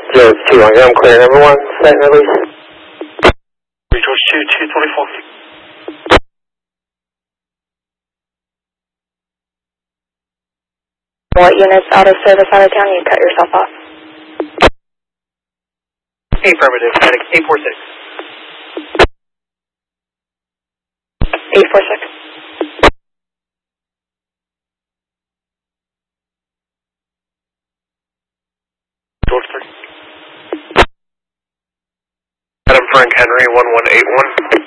George 2, I'm clear. Number 1, set and release. George 2, 224. What units out of service out of town? You cut yourself off. Affirmative, static 846. 846. George 3. Adam Frank Henry 1181.